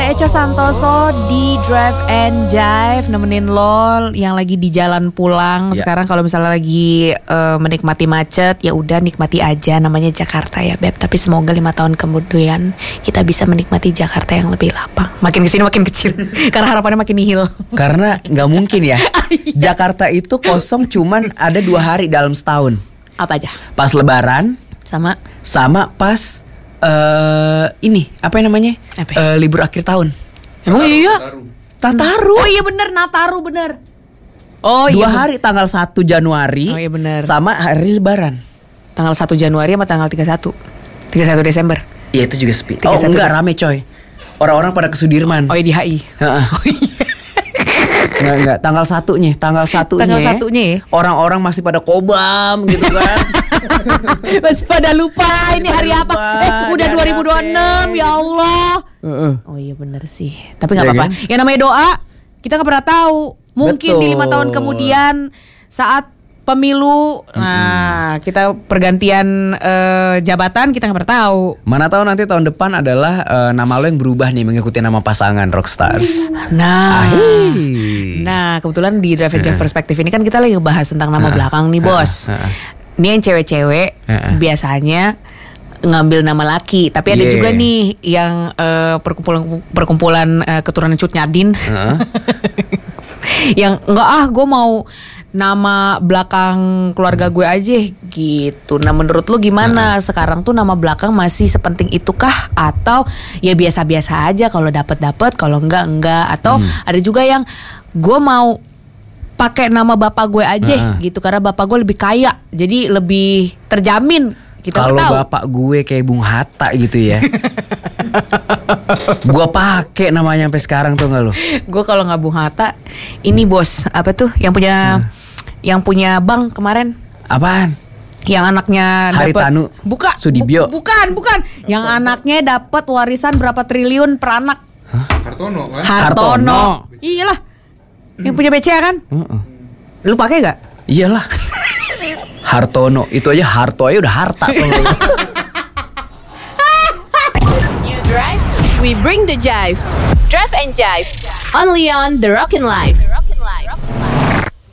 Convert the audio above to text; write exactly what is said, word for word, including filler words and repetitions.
ada Echo Santoso di Drive and Jive nemenin lo yang lagi di jalan pulang. Ya. Sekarang kalau misalnya lagi uh, menikmati macet, ya udah nikmati aja, namanya Jakarta ya Beb. Tapi semoga lima tahun kemudian kita bisa menikmati Jakarta yang lebih lapang. Makin kesini makin kecil karena harapannya makin nihil. Karena nggak mungkin ya. Jakarta itu kosong cuman ada dua hari dalam setahun. Apa aja? Pas Lebaran Sama sama pas Uh, ini apa yang namanya Apa? Uh, libur akhir tahun. Emang iya? Nataru. Oh iya bener, Nataru bener. Oh Dua iya hari tanggal satu Januari. Oh iya bener. Sama hari Lebaran. Tanggal satu Januari sama tanggal tiga puluh satu tiga puluh satu Desember. Iya itu juga sepi. tiga puluh satu Oh enggak rame coy. Orang-orang pada ke Sudirman. Oh iya di H I. Heeh. Oh iya. Enggak enggak tanggal satunya, tanggal satunya. Tanggal satunya ya? Orang-orang masih pada kobam gitu kan. Masih pada lupa ini Masih hari pada apa? lupa, Eh udah hari dua ribu dua puluh enam apa, ya Allah. Uh-uh. Oh iya benar sih. Tapi nggak Ya apa-apa. kan? Yang namanya doa kita nggak pernah tahu. Mungkin Betul. di lima tahun kemudian saat pemilu, mm-hmm. nah kita pergantian uh, jabatan kita nggak pernah tahu. Mana tahu nanti tahun depan adalah uh, nama lo yang berubah nih mengikuti nama pasangan Rockstars. Nah, Ahii. nah kebetulan di Drive and Jive Perspektif ini kan kita lagi ngebahas tentang nama Uh, belakang nih bos. uh, uh, uh. Ini yang cewek-cewek Uh-uh. biasanya ngambil nama laki, tapi ada Yeah. juga nih yang uh, perkumpulan perkumpulan uh, keturunan Cut Nyadin. Uh. Yang enggak ah gue mau nama belakang keluarga gue aja gitu. Nah menurut lu gimana? Uh. Sekarang tuh nama belakang masih sepenting itukah atau ya biasa-biasa aja, kalau dapat-dapat, kalau enggak enggak, atau hmm. ada juga yang gue mau pakai nama bapak gue aja uh-uh. gitu karena bapak gue lebih kaya, jadi lebih terjamin. Kita kalau tahu. bapak gue kayak Bung Hatta gitu ya. Gue pakai namanya sampai sekarang tuh nggak lo? Gue kalau nggak Bung Hatta, ini bos apa tuh yang punya uh. yang punya bank kemarin? Apaan? Yang anaknya dapat Haritanu buka Sudibyo. Bu, bukan bukan yang anaknya dapat warisan berapa triliun per anak? Hah? Hartono kan? Hartono. Hartono. Iyalah. Yang punya B C A kan? Uh-uh. Lu pakai gak? Iyalah. Hartono itu aja Harto aja udah harta. You drive, we bring the jive. Drive and Jive, only on The Rockin' Life.